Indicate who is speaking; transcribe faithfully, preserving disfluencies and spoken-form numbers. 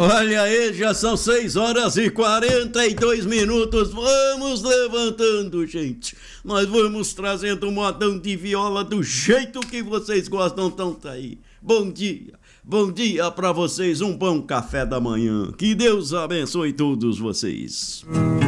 Speaker 1: Olha aí, já são seis horas e quarenta e dois minutos. Vamos levantando, gente. Nós vamos trazendo um modão de viola do jeito que vocês gostam, então tá aí. Bom dia. Bom dia pra vocês, um bom café da manhã. Que Deus abençoe todos vocês.